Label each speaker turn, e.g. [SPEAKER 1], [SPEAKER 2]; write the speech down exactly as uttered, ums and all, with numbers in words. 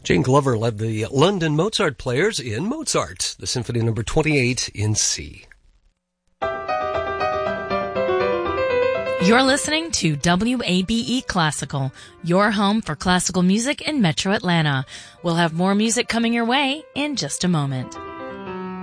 [SPEAKER 1] Jane Glover led the London Mozart players in Mozart, the Symphony Number twenty-eight in C.
[SPEAKER 2] You're listening to W A B E Classical, your home for classical music in Metro Atlanta. We'll have more music coming your way in just a moment.